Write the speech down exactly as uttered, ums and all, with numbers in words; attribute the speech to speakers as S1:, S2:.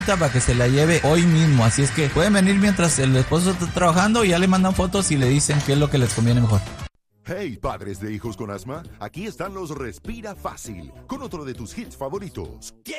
S1: para que se la lleve hoy mismo. Así es que pueden venir mientras el esposo está trabajando y ya le mandan fotos y le dicen qué es lo que les conviene mejor.
S2: Hey, padres de hijos con asma, aquí están los Respira Fácil, con otro de tus hits favoritos.